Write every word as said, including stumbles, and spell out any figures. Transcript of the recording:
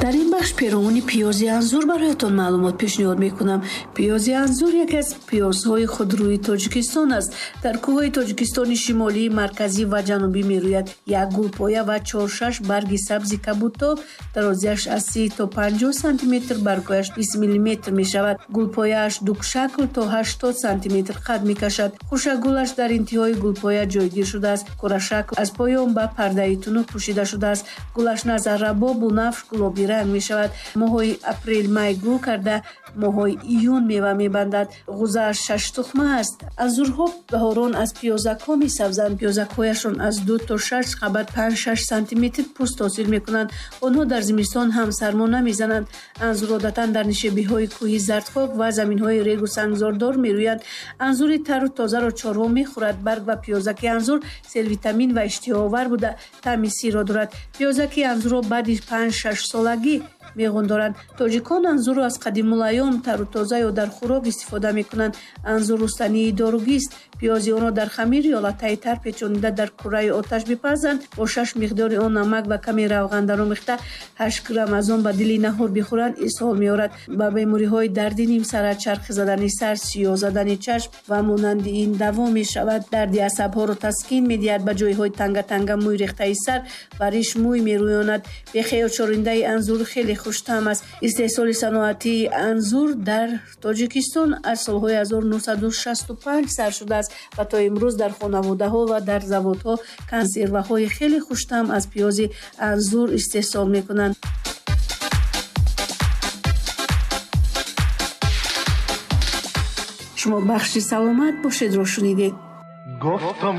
дар ин бахш пиромони пиёзи анзур бароятон маълумот пешниҳод мекунам. Пиёзи анзур яке аз пиёзҳои худрӯи Тоҷикистон аст. дар кӯҳҳои Тоҷикистони шимолӣ, марказӣ ва ҷанубӣ мерӯяд. Як гулпоя ва чор шаш барги сабзи кабуто, дарозиаш аз си то панҷоҳ сантиметр, баргҳояш бист миллиметр мешавад. Гулпояаш дукшакл то ҳаштод сантиметр қад мекашад. хушакгулаш дар интиҳои гулпоя ҷойгир шудааст. курашакл аз поён ба пардаи тунук пӯшида шудааст. гулаш назаррабо бунафш гулоби ранг мешавад. моҳои апрел май гул карда, моҳои июн мева мебандад. ғӯзааш шаштухма аст. анзурҳо баҳорон аз пиёзакҳо месабзанд. пиёзакҳояшон аз ду то шаш қабат панҷ шаш сантиметр пӯст ҳосил мекунанд. онҳо дар зимистон ҳам сармо намезананд. анзур одатан дар нишебиҳои кӯҳи зардхок ва заминҳои регу сангзордор мерӯянд. анзури тару тозаро чорво мехӯрад. барг ва пиёзаки анзур селвитамин ва иштиҳоовар буда таъми сирро дорад. пиёзаки анзурро баъди панҷ шаш солагӣ меғон доранд. тоҷикон анзурро аз қадимул айём тару тоза ё дар хӯрок истифода мекунанд. анзур рустании доругист. пиёзи онро дар хамир ё латтаи тар печонида дар кураи оташ бипазанд. бо шаш миқдори он намак ва каме равғандар омехта ҳашт грамм аз он ба дили наҳор бихӯранд, исҳол меорад. ба бемориҳои дарди нимсара, чархи задани сар, сиёҳ задани чашм ва монанди ин даво мешавад. дарди асабҳоро таскин медиҳад. ба ҷойҳои танга-танга мӯй рехтаи сар ва риш мӯй мерӯёнад. бехеёчориндаи анзур хеле хуштаъм аст. истеҳсоли саноатии анзур дар Тоҷикистон аз солҳои ҳазору нуҳсаду шасту панҷ сар шудааст ва то имрӯз дар хонаводаҳо ва дар заводҳо консерваҳои хеле хуштаъм аз пиёзи анзур истеҳсол мекунанд. шумо бахши саломат бошедро шунидед. гуфтам